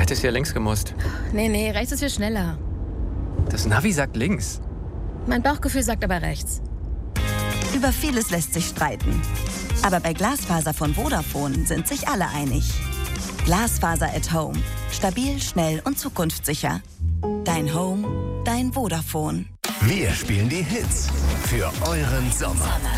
hättest ja links gemusst. Nee, rechts ist viel schneller. Das Navi sagt links. Mein Bauchgefühl sagt aber rechts. Über vieles lässt sich streiten. Aber bei Glasfaser von Vodafone sind sich alle einig. Glasfaser at Home. Stabil, schnell und zukunftssicher. Dein Home, dein Vodafone. Wir spielen die Hits für euren Sommer.